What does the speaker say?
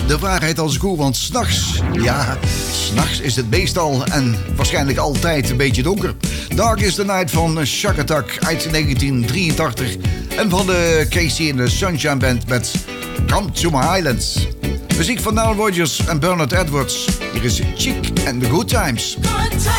de waarheid als een koe, want s'nachts is het meestal en waarschijnlijk altijd een beetje donker. Dark is the Night van Shack Attack uit 1983 en van de Casey and the Sunshine Band met Come to My Islands. Muziek van Nile Rodgers en Bernard Edwards. Hier is Chic and the Good Times. Good times.